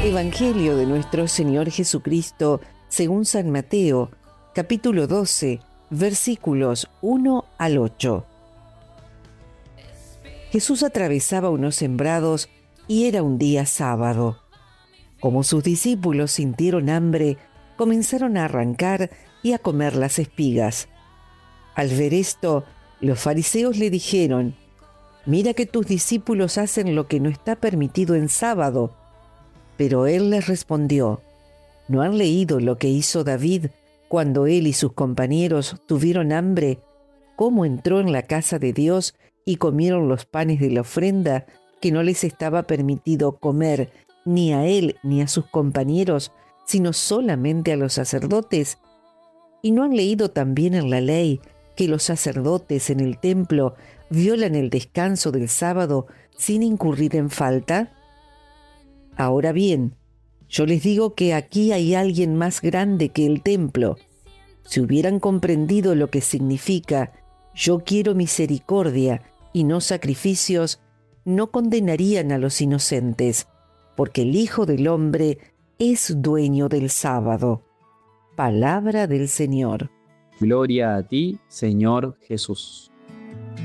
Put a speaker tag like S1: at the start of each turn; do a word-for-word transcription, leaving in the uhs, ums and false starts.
S1: Evangelio de nuestro Señor Jesucristo, según San Mateo, capítulo doce, versículos uno al ocho. Jesús atravesaba unos sembrados y era un día sábado. Como sus discípulos sintieron hambre, comenzaron a arrancar y a comer las espigas. Al ver esto, los fariseos le dijeron: «Mira que tus discípulos hacen lo que no está permitido en sábado». Pero él les respondió: ¿no han leído lo que hizo David cuando él y sus compañeros tuvieron hambre? ¿Cómo entró en la casa de Dios y comieron los panes de la ofrenda que no les estaba permitido comer ni a él ni a sus compañeros, sino solamente a los sacerdotes? ¿Y no han leído también en la ley que los sacerdotes en el templo violan el descanso del sábado sin incurrir en falta? Ahora bien, yo les digo que aquí hay alguien más grande que el templo. Si hubieran comprendido lo que significa «yo quiero misericordia y no sacrificios», no condenarían a los inocentes, porque el Hijo del Hombre es dueño del sábado. Palabra del Señor.
S2: Gloria a ti, Señor Jesús.